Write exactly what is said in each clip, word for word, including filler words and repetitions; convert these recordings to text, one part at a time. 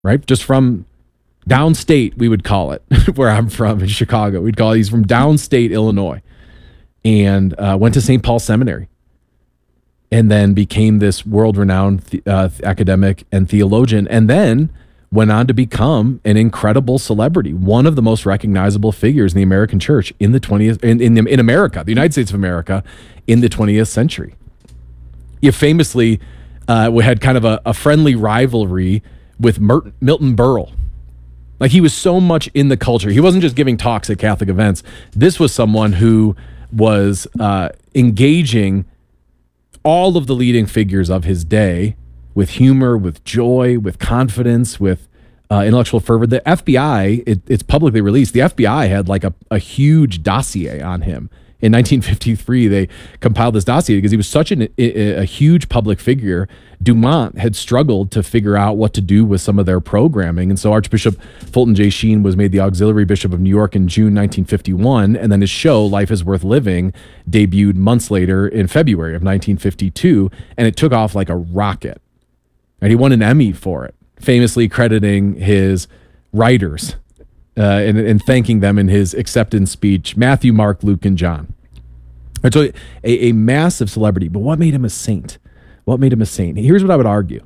right? Just from downstate, we would call it, where I'm from in Chicago. We'd call it, he's from downstate Illinois, and uh, went to Saint Paul Seminary, and then became this world-renowned th- uh, academic and theologian, and then went on to become an incredible celebrity, one of the most recognizable figures in the American church in the twentieth, in, in, in America, the United States of America, in the twentieth century. You famously uh, we had kind of a, a friendly rivalry with Mert- Milton Berle. Like, he was so much in the culture. He wasn't just giving talks at Catholic events. This was someone who was uh, engaging all of the leading figures of his day with humor, with joy, with confidence, with uh, intellectual fervor. The F B I, it, it's publicly released, the F B I had like a, a huge dossier on him. In nineteen fifty-three, they compiled this dossier because he was such an, a, a huge public figure. Dumont had struggled to figure out what to do with some of their programming. And so Archbishop Fulton J. Sheen was made the auxiliary bishop of New York in June nineteen fifty-one. And then his show, Life is Worth Living, debuted months later in February of nineteen fifty-two. And it took off like a rocket. And he won an Emmy for it, famously crediting his writers uh, and, and thanking them in his acceptance speech, Matthew, Mark, Luke, and John. And so a, a massive celebrity. But what made him a saint? What made him a saint? Here's what I would argue.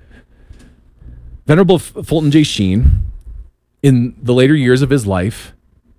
Venerable Fulton J. Sheen, in the later years of his life,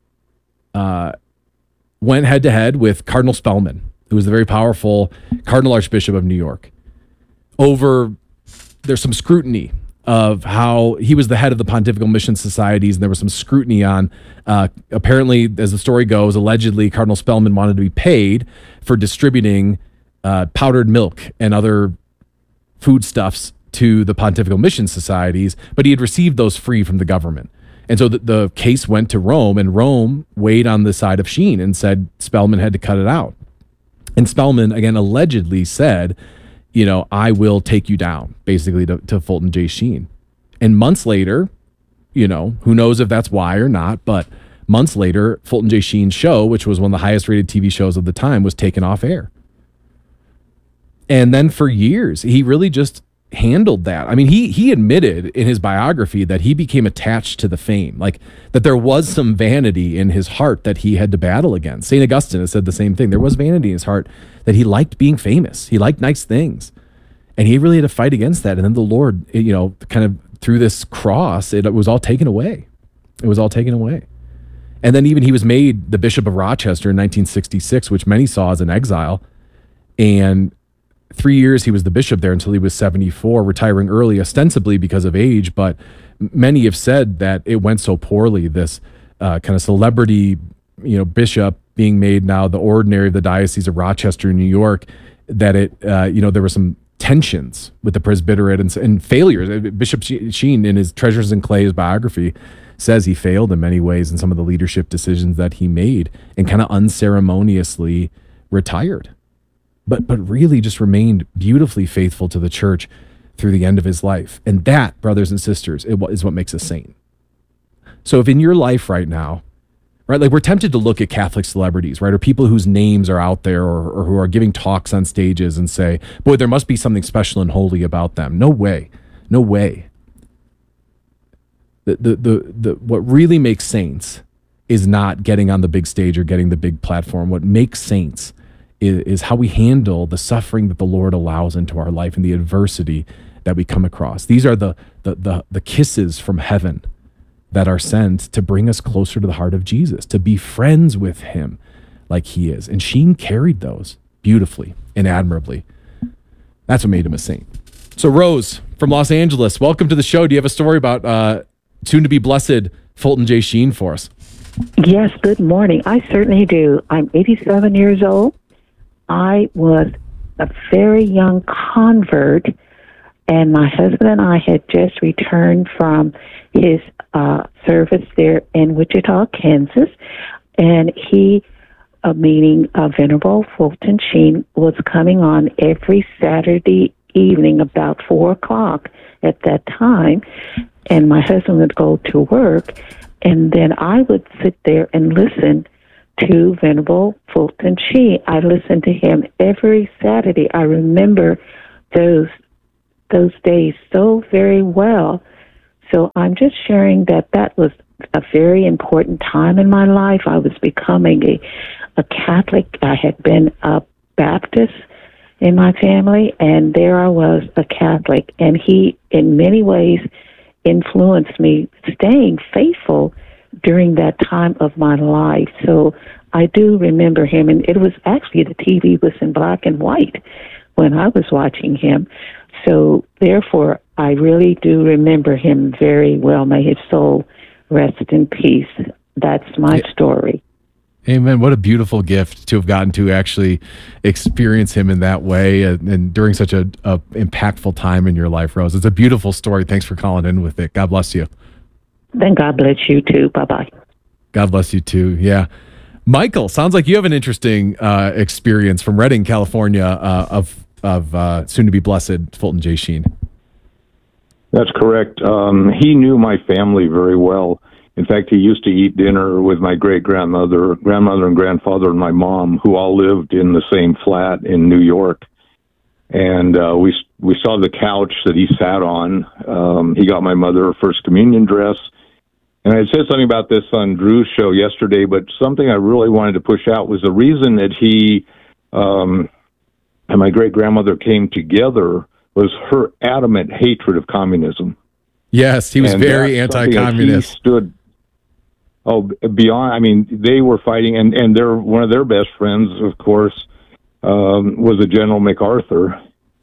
uh, went head-to-head with Cardinal Spellman, who was the very powerful Cardinal Archbishop of New York, over... There's some scrutiny of how he was the head of the Pontifical Mission Societies, and there was some scrutiny on, uh, apparently, as the story goes, allegedly Cardinal Spellman wanted to be paid for distributing uh, powdered milk and other foodstuffs to the Pontifical Mission Societies, but he had received those free from the government. And so the, the case went to Rome, and Rome weighed on the side of Sheen and said Spellman had to cut it out. And Spellman, again, allegedly said, you know, I will take you down, basically, to, to Fulton J. Sheen. And months later, you know, who knows if that's why or not, but months later, Fulton J. Sheen's show, which was one of the highest rated T V shows of the time, was taken off air. And then for years, he really just handled that. I mean, he he admitted in his biography that he became attached to the fame, like that there was some vanity in his heart that he had to battle against. Saint Augustine has said the same thing. There was vanity in his heart, that he liked being famous. He liked nice things. And he really had to fight against that. And then the Lord, you know, kind of through this cross, it was all taken away. It was all taken away. And then even he was made the Bishop of Rochester in nineteen sixty-six, which many saw as an exile. And three years he was the bishop there until he was seventy-four, retiring early, ostensibly because of age. But many have said that it went so poorly, this uh, kind of celebrity, you know, bishop being made now the ordinary of the Diocese of Rochester, New York, that it, uh, you know, there were some tensions with the presbyterate and, and failures. Bishop Sheen, in his Treasures in Clay, his biography, says he failed in many ways in some of the leadership decisions that he made, and kind of unceremoniously retired. But but really just remained beautifully faithful to the church through the end of his life. And that, brothers and sisters, is what makes a saint. So if in your life right now, right, like we're tempted to look at Catholic celebrities, right, or people whose names are out there, or, or who are giving talks on stages and say, boy, there must be something special and holy about them. No way. No way. The, the, the, the, what really makes saints is not getting on the big stage or getting the big platform. What makes saints is, is how we handle the suffering that the Lord allows into our life and the adversity that we come across. These are the, the, the, the kisses from heaven that are sent to bring us closer to the heart of Jesus, to be friends with him like he is. And Sheen carried those beautifully and admirably. That's what made him a saint. So Rose from Los Angeles, welcome to the show. Do you have a story about uh, soon-to-be blessed Fulton J. Sheen for us? Yes, good morning. I certainly do. I'm eighty-seven years old. I was a very young convert, and my husband and I had just returned from his uh, service there in Wichita, Kansas, and he, uh, meaning uh, Venerable Fulton Sheen, was coming on every Saturday evening about four o'clock at that time, and my husband would go to work, and then I would sit there and listen to Venerable Fulton Sheen. I listened to him every Saturday. I remember those those days so very well. So I'm just sharing that that was a very important time in my life. I was becoming a, a Catholic. I had been a Baptist in my family, and there I was, a Catholic. And he, in many ways, influenced me staying faithful during that time of my life. So I do remember him, and it was actually, the T V was in black and white when I was watching him. So therefore, I really do remember him very well. May his soul rest in peace. That's my Yeah. story. Amen. What a beautiful gift to have gotten to actually experience him in that way, and, and during such a, a impactful time in your life, Rose. It's a beautiful story. Thanks for calling in with it. God bless you. Then God bless you too. Bye-bye. God bless you too. Yeah. Michael, sounds like you have an interesting uh, experience from Redding, California, uh, of of uh, soon to be blessed Fulton J. Sheen. That's correct. Um, he knew my family very well. In fact, he used to eat dinner with my great-grandmother, grandmother and grandfather, and my mom, who all lived in the same flat in New York. And uh, we we saw the couch that he sat on. Um, he got my mother her first communion dress. And I had said something about this on Drew's show yesterday, but something I really wanted to push out was the reason that he um, and my great-grandmother came together was her adamant hatred of communism. Yes, he was And very that's something that anti-communist. He stood oh beyond. I mean, they were fighting, and and their one of their best friends, of course, um, was a General MacArthur,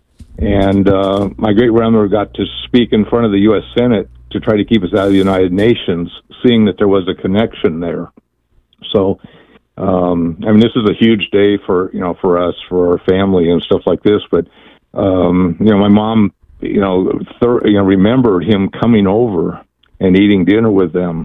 and uh, my great grandmother got to speak in front of the U S Senate to try to keep us out of the United Nations, seeing that there was a connection there. So, um, I mean, this is a huge day for you know for us, for our family, and stuff like this. But um, you know, my mom. You know, thir- you know, remembered him coming over and eating dinner with them.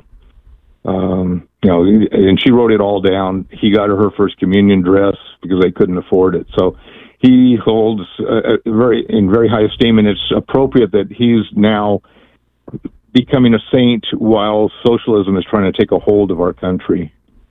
Um, you know, and she wrote it all down. He got her her first communion dress because they couldn't afford it. So he holds uh, very in very high esteem, and it's appropriate that he's now becoming a saint while socialism is trying to take a hold of our country.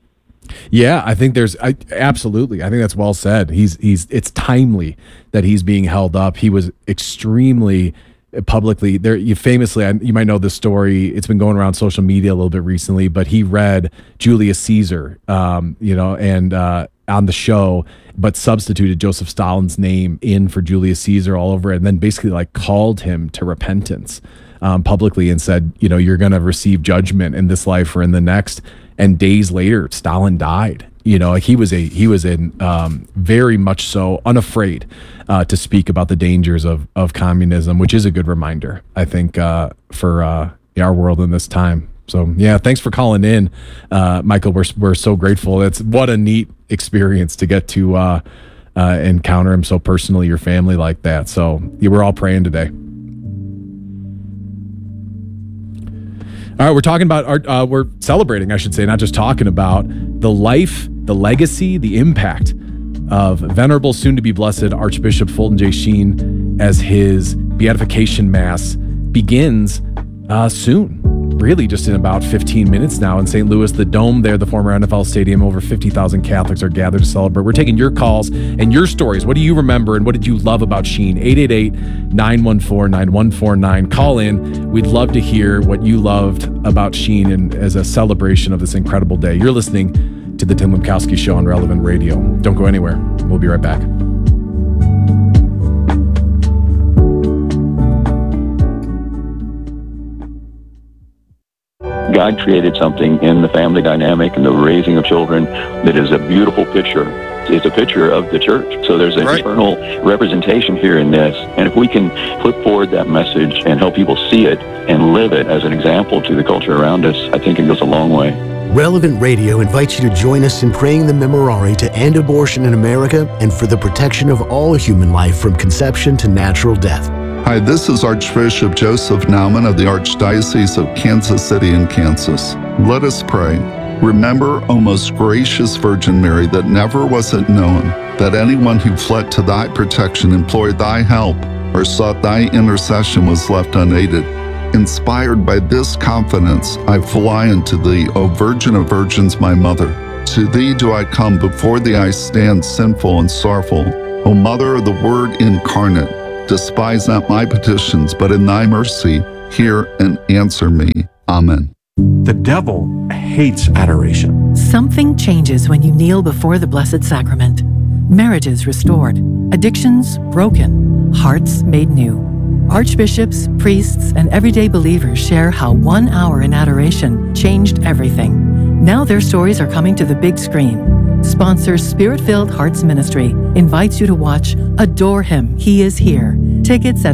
Yeah, I think there's I, absolutely. I think that's well said. He's he's it's timely that he's being held up. He was extremely publicly there. You famously, you might know this story. It's been going around social media a little bit recently, but he read Julius Caesar, um, you know, and uh, on the show, but substituted Joseph Stalin's name in for Julius Caesar all over it, and then basically like called him to repentance um, publicly and said, you know, you're going to receive judgment in this life or in the next. And days later, Stalin died. You know, he was a he was in um, very much so unafraid uh, to speak about the dangers of of communism, which is a good reminder, I think, uh, for uh, our world in this time. So yeah, thanks for calling in, uh, Michael. We're we're so grateful. It's what a neat experience to get to uh, uh, encounter him so personally, your family like that. So yeah, we're all praying today. All right, we're talking about our, uh, we're celebrating, I should say, not just talking about the life, the legacy, the impact of Venerable, soon-to-be blessed Archbishop Fulton J. Sheen as his beatification mass begins uh, soon. Really, just in about fifteen minutes now in Saint Louis, the Dome there, the former N F L stadium. Over fifty thousand Catholics are gathered to celebrate. We're taking your calls and your stories. What do you remember and what did you love about Sheen? eight eight eight, nine one four, nine one four nine. Call in. We'd love to hear what you loved about Sheen and as a celebration of this incredible day. You're listening to the Tim Lemkowski Show on Relevant Radio. Don't go anywhere. We'll be right back. God created something in the family dynamic and the raising of children that is a beautiful picture. It's a picture of the church. So there's an Right. eternal representation here in this. And if we can put forward that message and help people see it and live it as an example to the culture around us, I think it goes a long way. Relevant Radio invites you to join us in praying the Memorare to end abortion in America and for the protection of all human life from conception to natural death. Hi, this is Archbishop Joseph Naumann of the Archdiocese of Kansas City in Kansas. Let us pray. Remember, O most gracious Virgin Mary, that never was it known that anyone who fled to thy protection, implored thy help, or sought thy intercession was left unaided. Inspired by this confidence, I fly unto thee, O Virgin of Virgins, my Mother. To thee do I come, before thee I stand sinful and sorrowful. O Mother of the Word incarnate, despise not my petitions, but in thy mercy hear and answer me. Amen. The devil hates adoration. Something changes when you kneel before the Blessed Sacrament. Marriages restored, addictions broken, hearts made new. Archbishops, priests, and everyday believers share how one hour in adoration changed everything. Now their stories are coming to the big screen. Sponsor Spirit-Filled Hearts Ministry invites you to watch Adore Him, He is Here. Tickets at